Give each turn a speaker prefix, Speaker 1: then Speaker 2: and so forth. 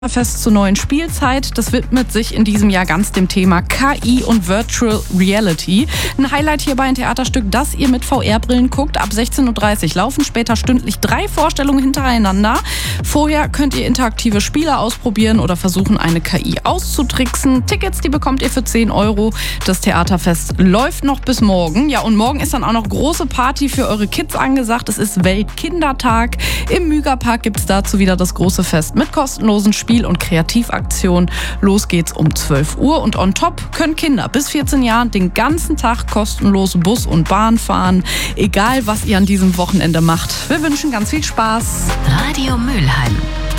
Speaker 1: Fest zur neuen Spielzeit. Das widmet sich in diesem Jahr ganz dem Thema KI und Virtual Reality. Ein Highlight hierbei ein Theaterstück, das ihr mit VR-Brillen guckt. Ab 16:30 Uhr laufen später stündlich 3 Vorstellungen hintereinander. Vorher könnt ihr interaktive Spiele ausprobieren oder versuchen, eine KI auszutricksen. Tickets, die bekommt ihr für 10 Euro. Das Theaterfest läuft noch bis morgen. Ja, und morgen ist dann auch noch große Party für eure Kids angesagt. Es ist Weltkindertag. Im Myga-Park gibt es dazu wieder das große Fest mit kostenlosen Spiel- und Kreativaktion. Los geht's um 12 Uhr und on top können Kinder bis 14 Jahren den ganzen Tag kostenlos Bus und Bahn fahren. Egal, was ihr an diesem Wochenende macht. Wir wünschen ganz viel Spaß.
Speaker 2: Radio Mülheim.